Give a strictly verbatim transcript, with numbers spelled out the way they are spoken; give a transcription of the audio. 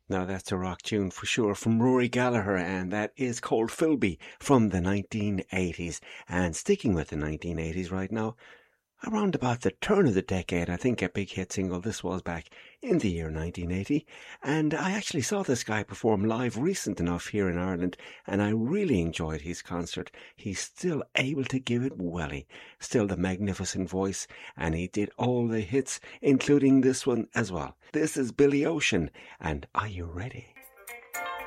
Now that's a rock tune for sure from Rory Gallagher, and that is called Philby from the nineteen eighties. And sticking with the nineteen eighties right now, around about the turn of the decade, I think a big hit single this was back in the year nineteen eighty, and I actually saw this guy perform live recent enough here in Ireland, and I really enjoyed his concert. He's still able to give it welly, still the magnificent voice, and he did all the hits, including this one as well. This is Billy Ocean, and Are You Ready?